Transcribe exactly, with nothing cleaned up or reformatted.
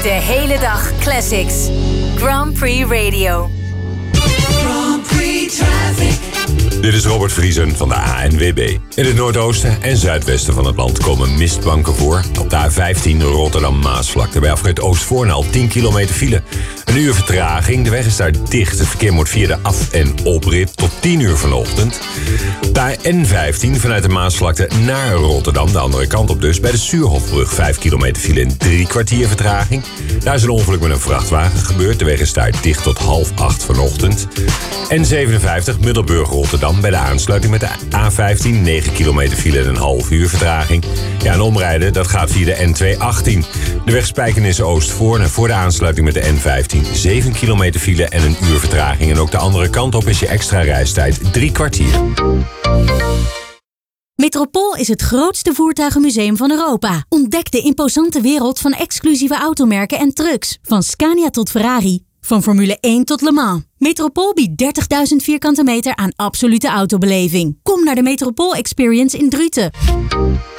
De hele dag classics. Grand Prix Radio. Grand Prix Traffic. Dit is Robert Vriesen van de A N W B. In het noordoosten en zuidwesten van het land komen mistbanken voor. Op de A vijftien Rotterdam-Maasvlakte bij afrit Oostvoorn al tien kilometer file. Een uur vertraging, de weg is daar dicht. Het verkeer moet via de af- en oprit tot tien uur vanochtend. De N vijftien vanuit de Maasvlakte naar Rotterdam, de andere kant op dus. Bij de Suurhofbrug vijf kilometer file en drie kwartier vertraging. Daar is een ongeluk met een vrachtwagen gebeurd. De weg is daar dicht tot half acht vanochtend. N zevenenvijftig Middelburg-Rotterdam bij de aansluiting met de A vijftien. negen kilometer file en een half uur vertraging. Ja, en omrijden, dat gaat via de N tweehonderdachttien. De weg Spijkenisse-Oostvoorn en voor de aansluiting met de N vijftien. zeven kilometer file en een uur vertraging. En ook de andere kant op is je extra reistijd drie kwartier. Metropool is het grootste voertuigenmuseum van Europa. Ontdek de imposante wereld van exclusieve automerken en trucks. Van Scania tot Ferrari. Van Formule één tot Le Mans. Metropool biedt dertigduizend vierkante meter aan absolute autobeleving. Kom naar de Metropool Experience in Druten.